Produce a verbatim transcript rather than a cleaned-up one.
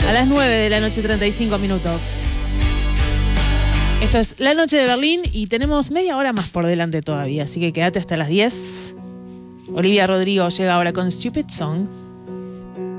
A las nueve de la noche, treinta y cinco minutos. Esto es La Noche de Berlín y tenemos media hora más por delante todavía, así que quédate hasta las diez. Olivia Rodrigo llega ahora con Stupid Song.